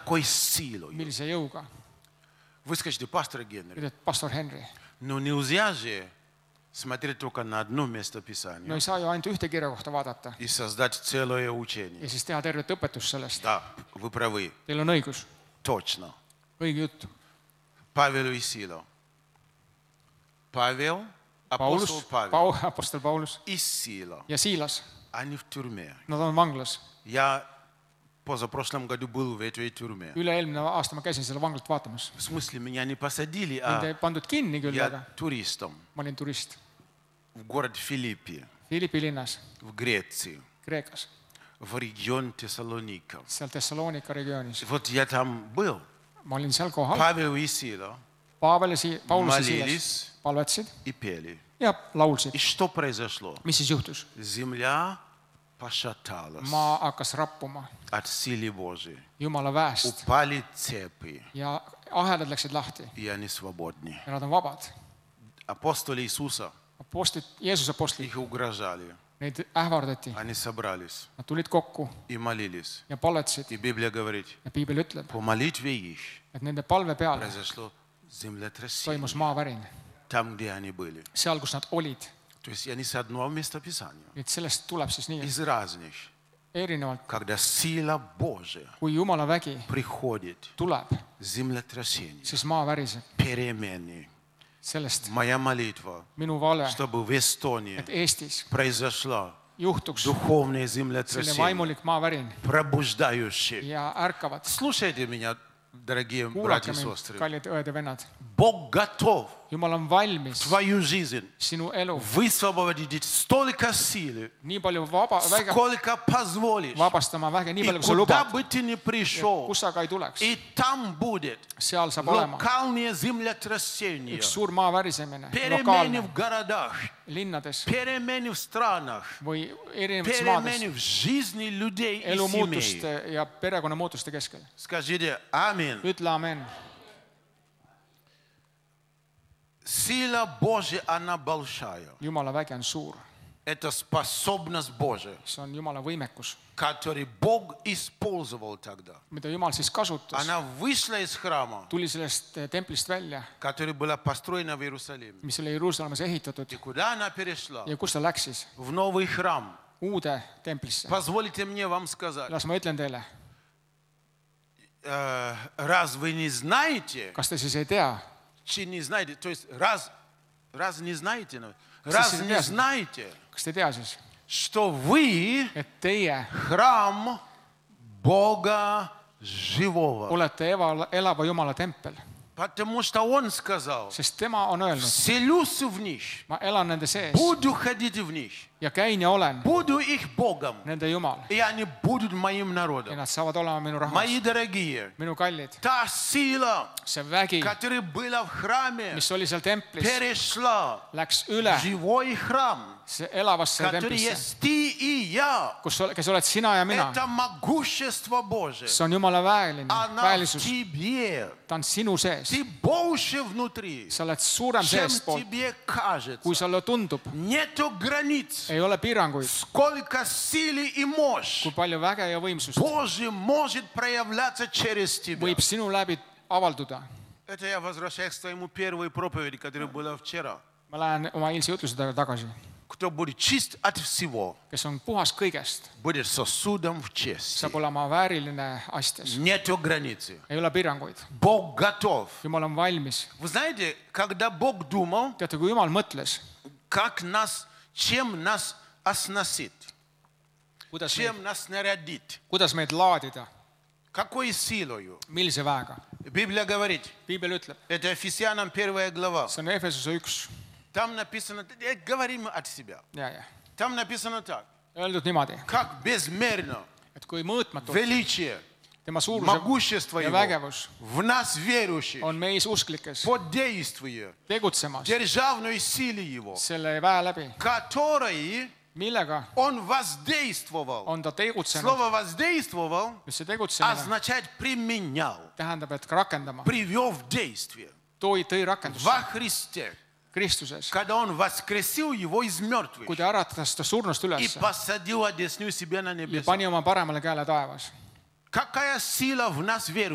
какой силой. millise jõuga. Вы скажете, пастор Генри, Ütled, pastor Henry, ну нельзя же смотреть только на одно место no Писания ei saa ju ainult ühte kirja kohta vaadata и создать целое ja учение. siis teha tervet õpetust sellest. Да, вы правы, Teil on õigus, точно. õige jutt. Павел и Сила. Павел, апостол Paulus, Павел apostel Paulus и Сила, ja Siilas, они в тюрьме. nad on vanglas. Я позапрошлом году был в этой тюрьме. Üle-eelmine aasta ma käisin selle vanglat vaatamas. В смысле, меня не посадили, Mind а ei pandud kinni küll, aga я туристом ma olin turist в город Филиппи, Philippi linnas, в Греции, Kreekas, в регион Тессалоника. seal Thessalonika regioonis. Вот я там был. Ma olin seal kohal. Павел и Сила Paulus ja Siilas молились palvetasid и пели. ja laulsid. И что произошло? Mis siis juhtus? Земля пошаталась Maa hakkas rappuma от силы Божией. Jumala väest Упали цепи, ja ahelad läksid lahti и они свободны. ja nad on vabad. Апостоли Иисуса, Apostlid, Jeesuse apostlid, их угрожали. neid ähvardati. Они собрались Nad tulid kokku и молились. ja palvetasid И Библия говорит, ja piibel ütleb, по молитве их et nende palve peale произошло землетрясение toimus maavärin. там, где они были. Seal, kus nad olid. То есть они с одного места Писания, Et sellest tuleb siis nii, из разных. erinevalt, Когда сила Божия kui Jumala vägi приходит, tuleb, землетрясение, siis maa väriseb. перемены. Sellest Моя молитва, minu vale, чтобы в Эстонии et Eestis произошло juhtuks духовное selline землетрясение, vaimulik maavärin пробуждающее. ja ärkavad. Слушайте меня, дорогие Kuulake братья и mind, сестры. kallid õed ja vennad. Бог готов Jumal on valmis твою жизнь sinu elu высвободить столько силы, nii palju väge сколько позволишь. vabastama väge, nii И palju kui sa куда lubad. бы ты ни пришел, Kus sa ka ei tuleks. и там будет Seal saab olema локальные землетрясения, üks suur maa värisemine, перемены lokaalne, в городах, linnades перемены в странах, või erinevates maades, перемены в жизни людей и elu семей. muutuste ja perekonna muutuste keskel. Скажите аминь. Ütle amen. Сила Божья, она большая. Jumala vägi on suur. Это способность Божия, See on Jumala võimekus, которую Бог использовал тогда. mida Jumal siis kasutas. Она вышла из храма, Tuli sellest templist välja, которая была построена в Иерусалиме. mis oli Jeruusalemmas ehitatud. И куда она перешла? Ja kus ta läks siis? В новый храм. Uude templisse. Позвольте мне вам сказать, Las ma ütlen teile, раз вы не знаете, kas te siis ei tea, не знаете, то есть раз не знаете, раз Siis ei не tea. знаете, kas te ei tea siis, что вы et teie храм Бога живого. olete elava Jumala tempel, Потому что Он сказал, sest tema on öelnud, вселюсь в них, ma elan nende sees буду ходить в них, ja käin ja olen буду их Богом, nende Jumal и они будут моим ja народом. nad saavad olema minu rahvas. Мои дорогие, Minu kallid, та сила, see vägi, которая была в храме, mis oli seal templis, перешла läks в üle живой храм, see elavasse который templisse, есть ты и я. kes oled sina ja mina. Это могущество Божие. See on Jumala Она в väelisus, тебе. ta on sinu sees. Ты больше внутри, Sa oled suurem чем seestpoolt, тебе кажется. kui sulle tundub. Нету границ. Ei ole piiranguid, Сколько силы и мощь kui palju väge ja võimsust Божье может проявляться через тебя. võib sinu läbi avalduda. Это я возвращаюсь к твоему первой проповеди, которая была вчера. Ma lähen oma eilse jutluse taga tagasi. Кто будет чист от всего, Kes on puhas kõigest, будет сосудом в чести. saab olema vääriline astes. Нету границы. Ei ole piiranguid. Бог готов. Jumal on valmis. Вы знаете, когда Бог думал, Teate, kui Jumal mõtles, как нас, чем нас оснастить, чем kuidas нас нарядить, meid laadida, какой силою. millise väega. Библия говорит, Piibel ütleb, это Ефесянам 1 глава. see on Efesuse 1. Там написано, говорим от себя. Ja. Там написано так, Öeldud niimoodi, как безмерно et kui mõõtmatult величие, tema suuruse могущество ja Его vägevus в нас верующих, on meis usklikes под действие tegutsemas державной силы Его, selle väe läbi, которой millega Он воздействовал. on ta tegutsenud. Слово воздействовал See tegutsemine означает применял, tähendab, et rakendama. привел в действие Tõi rakendusse во Христе, Kristuses, когда Он воскресил Его из мертвых kui ta äratas ta surnust и üles посадил одесную себя на ja небесах. pani oma paremale käele taevas. Какая сила в нас верующих?